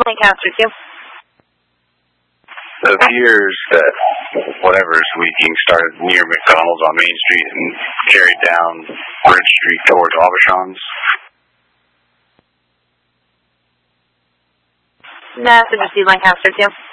Lancaster 2. It appears that whatever's leaking started near McDonald's on Main Street and carried down Bridge Street towards Aubuchon's. Message received, Lancaster 2.